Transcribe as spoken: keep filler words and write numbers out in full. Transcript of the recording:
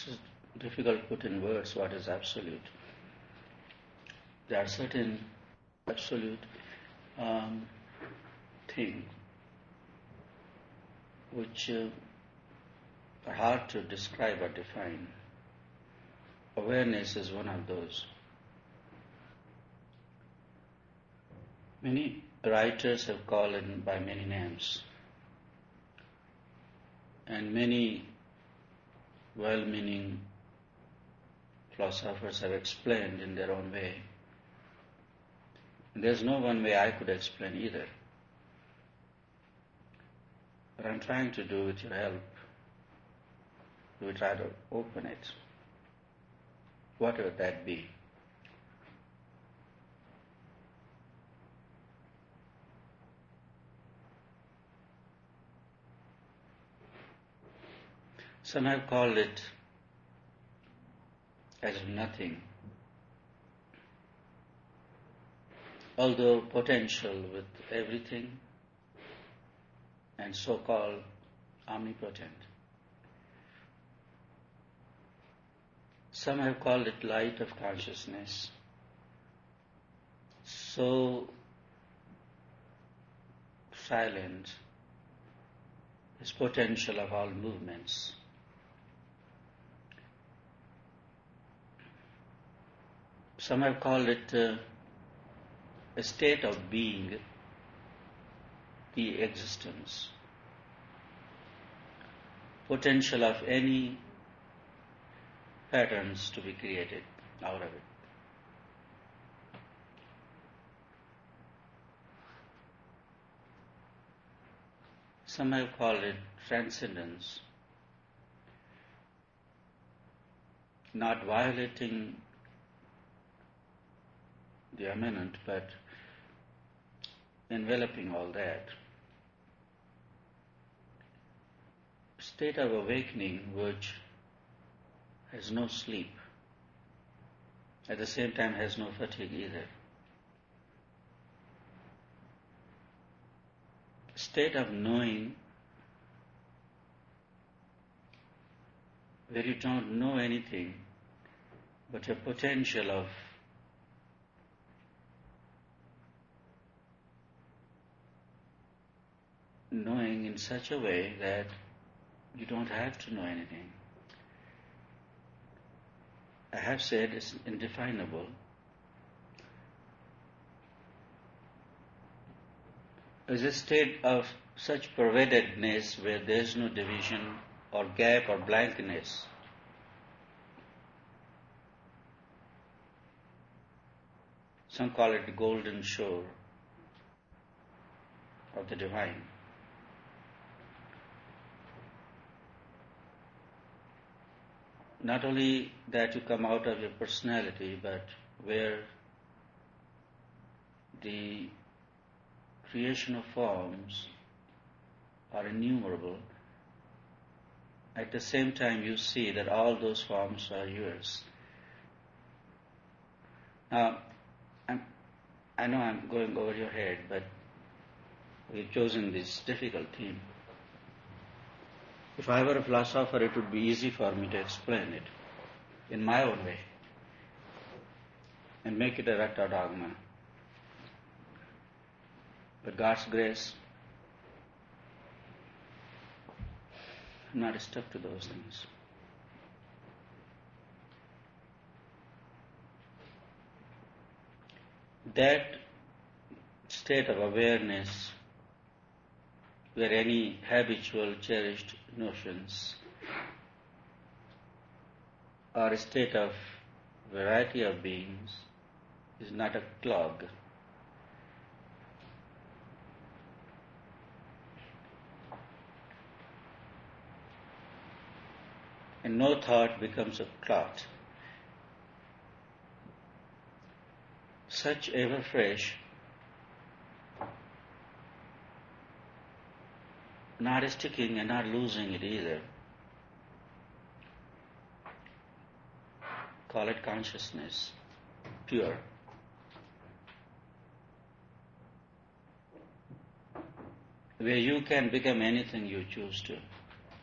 It's difficult to put in words what is absolute. There are certain absolute um, things which uh, are hard to describe or define. Awareness is one of those. Many writers have called it by many names, and many well-meaning philosophers have explained in their own way. And there's no one way I could explain either. What I'm trying to do with your help, we try to open it, whatever that be. Some have called it as nothing, although potential with everything and so-called omnipotent. Some have called it light of consciousness, so silent is potential of all movements. Some have called it uh, a state of being, the existence, potential of any patterns to be created out of it. Some have called it transcendence, not violating the immanent, but enveloping all that. State of awakening which has no sleep, at the same time has no fatigue either. State of knowing where you don't know anything but a potential of knowing in such a way that you don't have to know anything. I have said it's indefinable. It's a state of such pervadedness where there is no division or gap or blankness. Some call it the golden shore of the divine. Not only that you come out of your personality, but where the creation of forms are innumerable, at the same time you see that all those forms are yours. Now, I'm, I know I'm going over your head, but we've chosen this difficult theme. If I were a philosopher, it would be easy for me to explain it in my own way and make it a Ratta dogma. But God's grace, I'm not stuck to those things. That state of awareness where any habitual, cherished notions or a state of variety of beings is not a clog. And no thought becomes a clot. Such ever fresh, not sticking and not losing it either. Call it consciousness, pure. Where you can become anything you choose to.